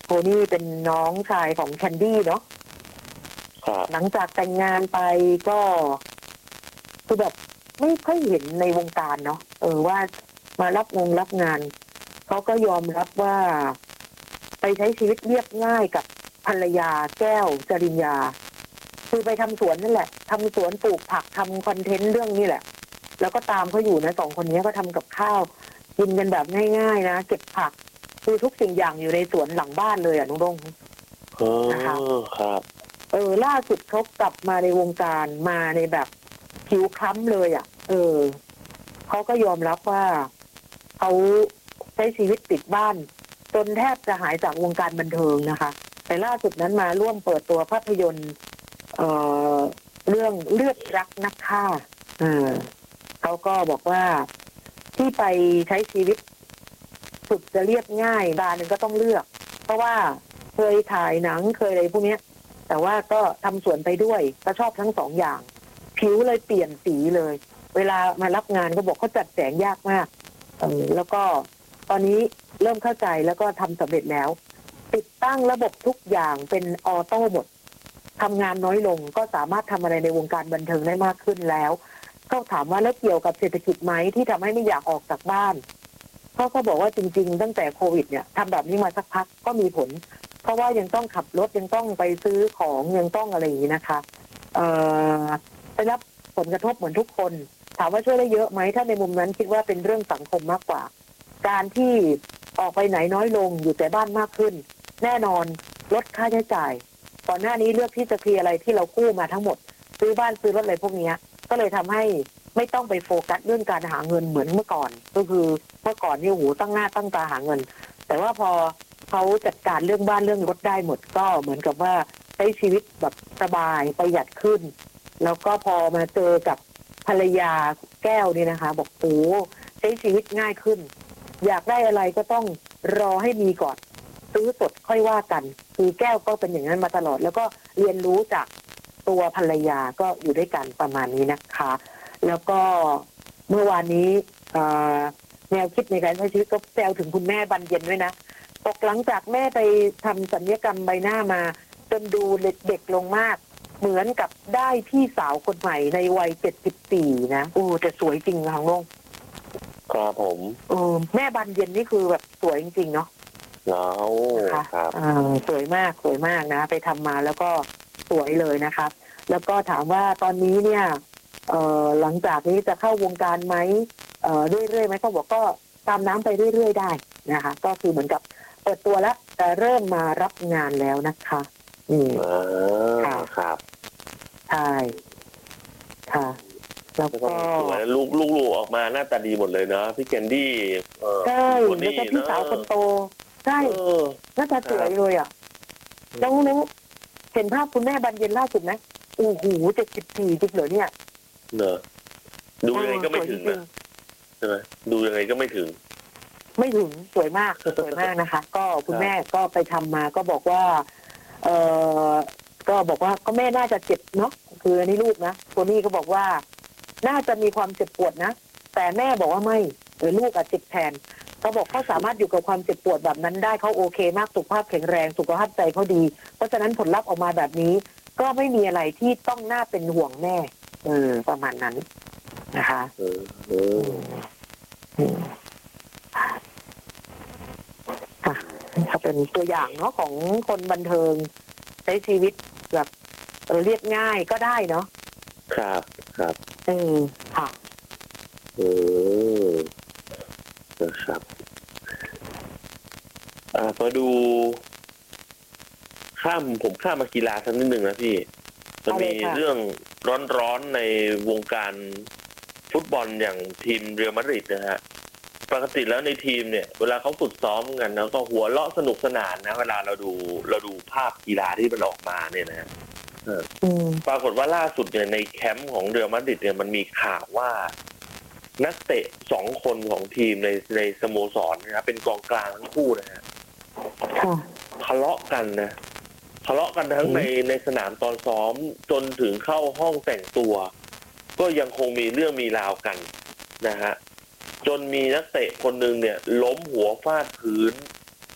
โทนี่เป็นน้องชายของแคนดี้เนาะหลังจากแต่งงานไปก็คือแบบไม่ค่อยเห็นในวงการเนาะว่ามารับงานเขาก็ยอมรับว่าไปใช้ชีวิตเรียบง่ายกับภรรยาแก้วจริญญาคือไปทำสวนนั่นแหละทำสวนปลูกผักทำคอนเทนต์เรื่องนี้แหละแล้วก็ตามเขาอยู่นะ2 คนนี้ก็ทำกับข้าวกินกันแบบง่ายๆนะเก็บผักคือทุกสิ่งอย่างอยู่ในสวนหลังบ้านเลยอ่ะน้องดงนะคะครับล่าสุดเขากลับมาในวงการมาในแบบผิวคล้ำเลยอ่ะเขาก็ยอมรับว่าเขาใช้ชีวิตติดบ้านจนแทบจะหายจากวงการบันเทิงนะคะแต่ล่าสุดนั้นมาร่วมเปิดตัวภาพยนตร์เรื่องเลือดรักนักฆ่าเขาก็บอกว่าที่ไปใช้ชีวิตสุดจะเรียบง่ายบานหนึ่งก็ต้องเลือกเพราะว่าเคยถ่ายหนังเคยอะไรพวกนี้แต่ว่าก็ทำสวนไปด้วยก็ชอบทั้ง2 อย่างผิวเลยเปลี่ยนสีเลยเวลามารับงานก็บอกเขาจัดแสงยากมากแล้วก็ตอนนี้เริ่มเข้าใจแล้วก็ทำสำเร็จแล้วติดตั้งระบบทุกอย่างเป็นออโต้หมดทำงานน้อยลงก็สามารถทำอะไรในวงการบันเทิงได้มากขึ้นแล้วก็ถามว่าแล้วเกี่ยวกับเศรษฐกิจไหมที่ทำให้ไม่อยากออกจากบ้านเขาก็บอกว่าจริงๆตั้งแต่โควิดเนี่ยทำแบบนี้มาสักพักก็มีผลเพราะว่ายังต้องขับรถยังต้องไปซื้อของยังต้องอะไรอย่างนี้นะคะได้รับผลกระทบเหมือนทุกคนถามว่าช่วยได้เยอะไหมถ้าในมุมนั้นคิดว่าเป็นเรื่องสังคมมากกว่าการที่ออกไปไหนน้อยลงอยู่แต่บ้านมากขึ้นแน่นอนลดค่าใช้จ่ายก่อนหน้านี้เลือกที่จะเคลียร์อะไรที่เรากู้มาทั้งหมดซื้อบ้านซื้อรถอะไรพวกนี้ก็เลยทำให้ไม่ต้องไปโฟกัสเรื่องการหาเงินเหมือนเมื่อก่อนก็คือเมื่อก่อนนี่โหตั้งหน้าตั้งตาหาเงินแต่ว่าพอเขาจัดการเรื่องบ้านเรื่องรถได้หมดก็เหมือนกับว่าใช้ชีวิตแบบสบายประหยัดขึ้นแล้วก็พอมาเจอกับภรรยาแก้วนี่นะคะบอกโอ้ใช้ชีวิตง่ายขึ้นอยากได้อะไรก็ต้องรอให้มีก่อนซื้อสดค่อยว่ากันคือแก้วก็เป็นอย่างนั้นมาตลอดแล้วก็เรียนรู้จากตัวภรรยาก็อยู่ด้วยกันประมาณนี้นะคะแล้วก็เมื่อวานนี้แนวคิดในการใช้ชีวิตก็แซวถึงคุณแม่บรรเย็นด้วยนะตกหลังจากแม่ไปทำศัลยกรรมใบหน้ามาจนดูเด็กลงมากเหมือนกับได้พี่สาวคนใหม่ในวัย74นะโอ้แต่สวยจริงค่ะน้องครับผมแม่บรรเย็นนี่คือแบบสวยจริงๆเนาะครับสวยมากสวยมากนะไปทำมาแล้วก็สวยเลยนะคะแล้วก็ถามว่าตอนนี้เนี่ยหลังจากนี้จะเข้าวงการไหมเรื่อยๆไหมเขาบอกก็ตามน้ำไปเรื่อยๆได้นะคะก็คือเหมือนกับเปิดตัวแล้วแต่เริ่มมารับงานแล้วนะคะครับใช่ค่ะแล้วก็ลูกออกมาหน้าตาดีหมดเลยเนาะพี่แคนดี้ใช่แล้วก็พี่สาวคนโตใช่หน้าตาสวยเลยอ่ะแล้วเห็นภาพคุณแม่บรรเย็นล่าสุดไหมโอ้โห74จริงเหรอเนี่ยเนอะดูยังไงก็ไม่ถึงนะใช่ไหมดูยังไงก็ไม่ถึงสวยมากสวยมากนะคะก็คุณแม่ก็ไปทำมาก็บอกว่าก็แม่น่าจะเจ็บเนาะคืออันนี้ลูกนะโทนี่ก็บอกว่าน่าจะมีความเจ็บปวดนะแต่แม่บอกว่าไม่ลูกอะเจ็บแทนเขาบอกเขาสามารถอยู่กับความเจ็บปวดแบบนั้นได้เขาโอเคมากสุขภาพแข็งแรงสุขภาพใจเขาดีเพราะฉะนั้นผลลัพธ์ออกมาแบบนี้ก็ไม่มีอะไรที่ต้องน่าเป็นห่วงแม่ประมาณนั้นนะคะค่ะเขาเป็นตัวอย่างเนาะของคนบันเทิงใช้ชีวิตแบบเรียบง่ายก็ได้เนาะครับค่ะนะครับมาดูผมข้ามมากีฬาสักนิดหนึ่งนะพี่จะมีเรื่องร้อนๆในวงการฟุตบอลอย่างทีมเรอัลมาดริดนะฮะปกติแล้วในทีมเนี่ยเวลาเขาฝึกซ้อมกันแล้วก็หัวเราะสนุกสนานนะเวลาเราดูภาพกีฬาที่มันออกมาเนี่ยนะปรากฏว่าล่าสุดเนี่ยในแคมป์ของเรอัลมาดริดเนี่ยมันมีข่าวว่านักเตะ2 คนของทีมในสโมสรนะครับเป็นกองกลางทั้งคู่นะฮะทะเลาะกันทั้งในสนามตอนซ้อมจนถึงเข้าห้องแต่งตัวก็ยังคงมีเรื่องมีราวกันนะฮะจนมีนักเตะคนนึงเนี่ยล้มหัวฟาดพื้น